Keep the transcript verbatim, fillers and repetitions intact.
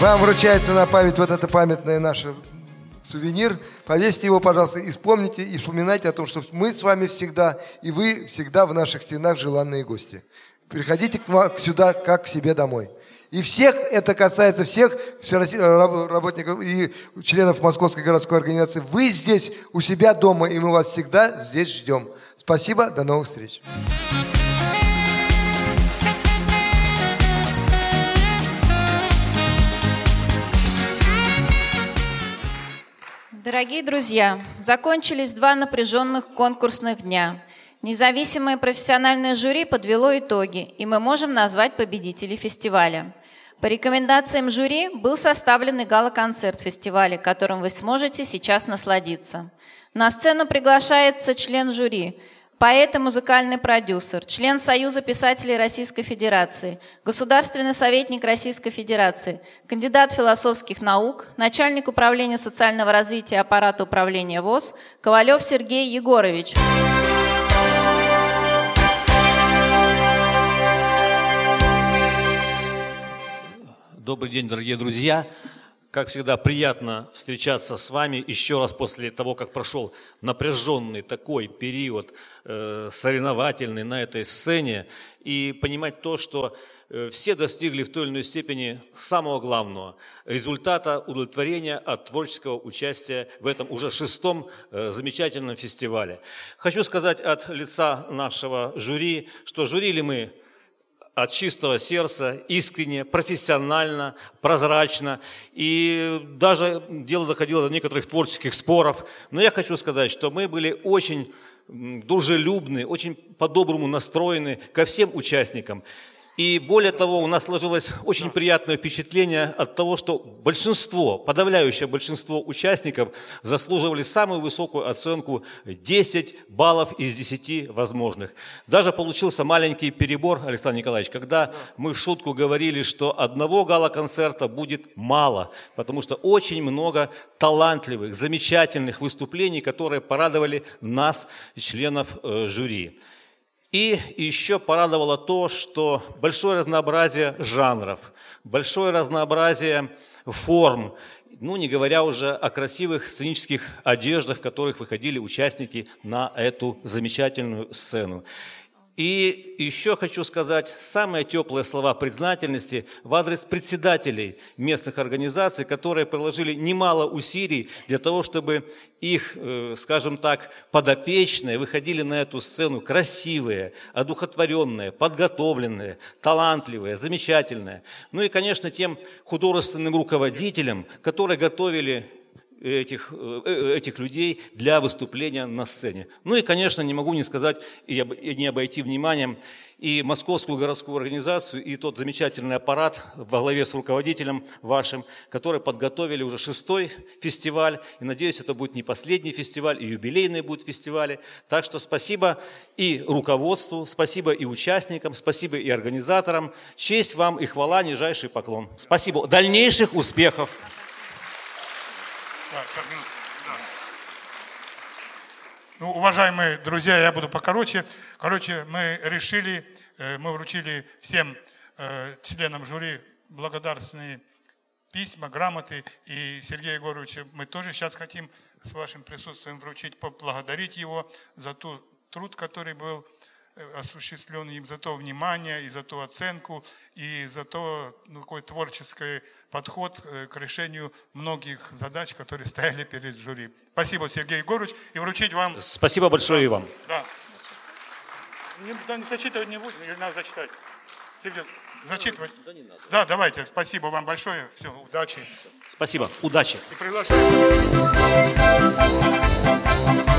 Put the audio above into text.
Вам вручается на память вот это памятное наше сувенир. Повесьте его, пожалуйста, и вспомните, и вспоминайте о том, что мы с вами всегда, и вы всегда в наших стенах желанные гости. Приходите к вам, сюда, как к себе домой. И всех, это касается всех работников и членов Московской городской организации. Вы здесь у себя дома, и мы вас всегда здесь ждем. Спасибо, до новых встреч. Дорогие друзья, закончились два напряженных конкурсных дня. Независимое профессиональное жюри подвело итоги, и мы можем назвать победителей фестиваля. По рекомендациям жюри был составлен и гала-концерт фестиваля, которым вы сможете сейчас насладиться. На сцену приглашается член жюри, поэт и музыкальный продюсер, член Союза писателей Российской Федерации, государственный советник Российской Федерации, кандидат философских наук, начальник управления социального развития аппарата управления ВОС Ковалев Сергей Егорович. Добрый день, дорогие друзья. Как всегда, приятно встречаться с вами еще раз после того, как прошел напряженный такой период э, соревновательный на этой сцене, и понимать то, что э, все достигли в той или иной степени самого главного – результата удовлетворения от творческого участия в этом уже шестом э, замечательном фестивале. Хочу сказать от лица нашего жюри, что жюрили мы от чистого сердца, искренне, профессионально, прозрачно. И даже дело доходило до некоторых творческих споров. Но я хочу сказать, что мы были очень дружелюбны, очень по-доброму настроены ко всем участникам. И более того, у нас сложилось очень приятное впечатление от того, что большинство, подавляющее большинство участников заслуживали самую высокую оценку десять баллов из десяти возможных. Даже получился маленький перебор, Александр Николаевич, когда мы в шутку говорили, что одного гала-концерта будет мало, потому что очень много талантливых, замечательных выступлений, которые порадовали нас, членов э, жюри. И еще порадовало то, что большое разнообразие жанров, большое разнообразие форм, ну не говоря уже о красивых сценических одеждах, в которых выходили участники на эту замечательную сцену. И еще хочу сказать самые теплые слова признательности в адрес председателей местных организаций, которые приложили немало усилий для того, чтобы их, скажем так, подопечные выходили на эту сцену красивые, одухотворенные, подготовленные, талантливые, замечательные. Ну и, конечно, тем художественным руководителям, которые готовили Этих, этих людей для выступления на сцене. Ну и, конечно, не могу не сказать и не обойти вниманием и Московскую городскую организацию, и тот замечательный аппарат во главе с руководителем вашим, которые подготовили уже шестой фестиваль. И, надеюсь, это будет не последний фестиваль, и юбилейные будут фестивали. Так что спасибо и руководству, спасибо и участникам, спасибо и организаторам. Честь вам и хвала, нижайший поклон. Спасибо. Дальнейших успехов. Да, да. Ну, уважаемые друзья, я буду покороче. Короче, мы решили, мы вручили всем членам жюри благодарственные письма, грамоты. И Сергея Егоровича мы тоже сейчас хотим с вашим присутствием вручить, поблагодарить его за тот труд, который был осуществлен им, за то внимание, и за ту оценку, и за то, ну, такой творческий подход к решению многих задач, которые стояли перед жюри. Спасибо, Сергей Егорович, и вручить вам... Спасибо большое да, и вам. Да. Не, да, не зачитывать не будем, или надо зачитать? Сергей, зачитывать? Да, не надо. Да, давайте, спасибо вам большое, все, удачи. Спасибо, удачи. И приглашаю.